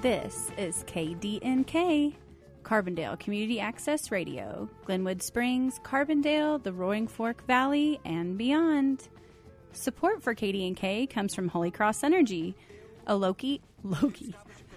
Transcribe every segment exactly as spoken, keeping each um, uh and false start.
This is K D N K, Carbondale Community Access Radio, Glenwood Springs, Carbondale, the Roaring Fork Valley, and beyond. Support for K D N K comes from Holy Cross Energy, a Loki, Loki,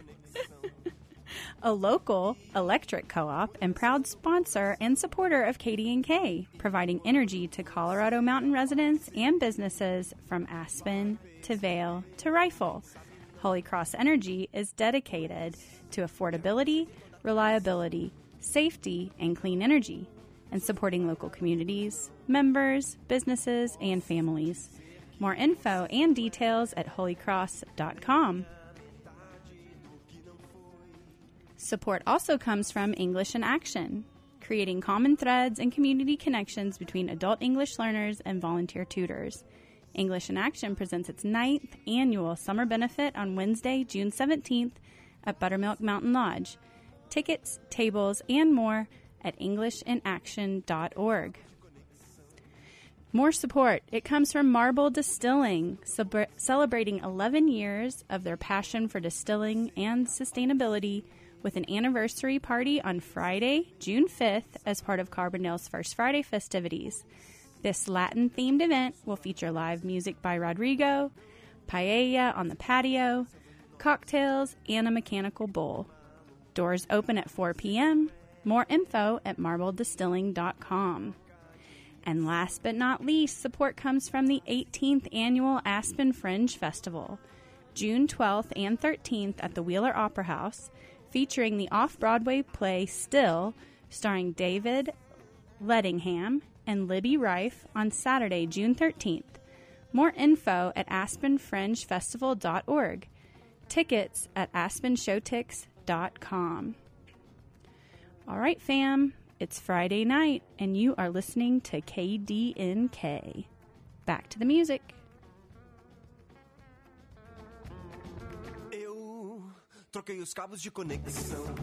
a local electric co-op and proud sponsor and supporter of K D N K, providing energy to Colorado Mountain residents and businesses from Aspen to Vail to Rifle. Holy Cross Energy is dedicated to affordability, reliability, safety, and clean energy, and supporting local communities, members, businesses, and families. More info and details at holy cross dot com. Support also comes from English in Action, creating common threads and community connections between adult English learners and volunteer tutors. English in Action presents its ninth annual summer benefit on Wednesday, June seventeenth at Buttermilk Mountain Lodge. Tickets, tables, and more at english in action dot org. More support. It comes from Marble Distilling, celebra- celebrating eleven years of their passion for distilling and sustainability with an anniversary party on Friday, June fifth as part of Carbondale's First Friday festivities. This Latin-themed event will feature live music by Rodrigo, paella on the patio, cocktails, and a mechanical bull. Doors open at four p.m. More info at marble distilling dot com. And last but not least, support comes from the eighteenth Annual Aspen Fringe Festival, June twelfth and thirteenth at the Wheeler Opera House, featuring the off-Broadway play Still, starring David Lettingham and Libby Rife on Saturday, June thirteenth. More info at aspen fringe festival dot org. Tickets at aspen showtix dot com. All right, fam, it's Friday night, and you are listening to K D N K. Back to the music. Eu troquei os cabos de conexão.